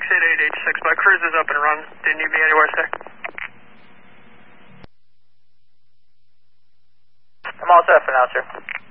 68886. My cruise is up and running. Didn't need me anywhere, sir. I'm all set for now, sir.